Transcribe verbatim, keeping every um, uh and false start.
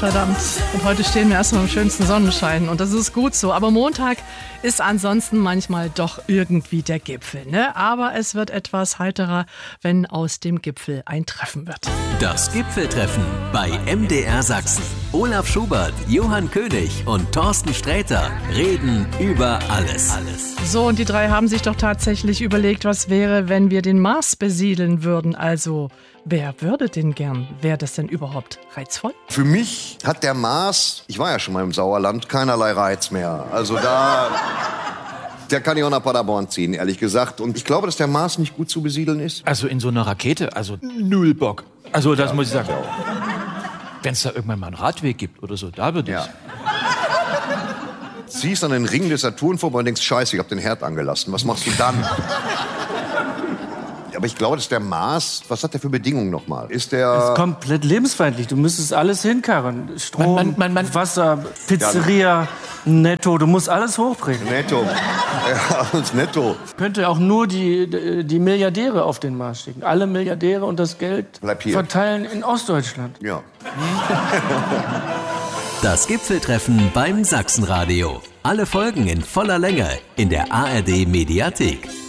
verdammt. Und heute stehen wir erstmal im schönsten Sonnenschein und das ist gut so. Aber Montag ist ansonsten manchmal doch irgendwie der Gipfel, ne? Aber es wird etwas heiterer, wenn aus dem Gipfel ein Treffen wird. Das Gipfeltreffen bei M D R Sachsen. Olaf Schubert, Johann König und Thorsten Sträter reden über alles. alles. So, und die drei haben sich doch tatsächlich überlegt, was wäre, wenn wir den Mars besiedeln würden. Also, wer würde den gern? Wäre das denn überhaupt reizvoll? Für mich hat der Mars, ich war ja schon mal im Sauerland, keinerlei Reiz mehr. Also da, der kann ich auch nach Paderborn ziehen, ehrlich gesagt. Und ich glaube, dass der Mars nicht gut zu besiedeln ist. Also in so einer Rakete, also null Bock. Also das ja, muss ich sagen. Wenn es da irgendwann mal einen Radweg gibt oder so, da würde ich. Ja. Ziehst an den Ring des Saturn vorbei und denkst, scheiße, ich hab den Herd angelassen. Was machst du dann? Aber ich glaube, dass der Mars, was hat der für Bedingungen nochmal? Ist der... Das ist komplett lebensfeindlich. Du müsstest alles hinkarren. Strom, man, man, man, Wasser, Pizzeria, ja. Netto. Du musst alles hochbringen. Netto. Ja, alles netto. Könnte auch nur die, die Milliardäre auf den Mars schicken. Alle Milliardäre und das Geld verteilen in Ostdeutschland. Ja. Das Gipfeltreffen beim Sachsenradio. Alle Folgen in voller Länge in der A R D Mediathek.